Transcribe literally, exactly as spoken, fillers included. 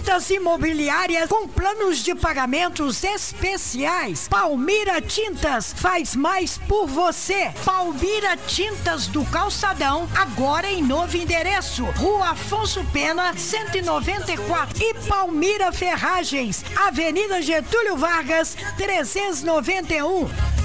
Tintas imobiliárias com planos de pagamentos especiais. Palmira Tintas faz mais por você. Palmira Tintas do Calçadão, agora em novo endereço. Rua Afonso Pena, cento e noventa e quatro. E Palmira Ferragens, Avenida Getúlio Vargas, trezentos e noventa e um.